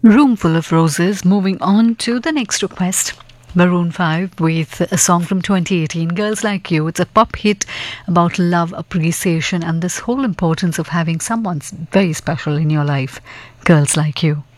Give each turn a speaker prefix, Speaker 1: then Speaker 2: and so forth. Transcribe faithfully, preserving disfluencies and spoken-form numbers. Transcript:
Speaker 1: Room Full of Roses. Moving on to the next request. Maroon five with a song from twenty eighteen, Girls Like You. It's a pop hit about love, appreciation, and this whole importance of having someone very special in your life. Girls Like You.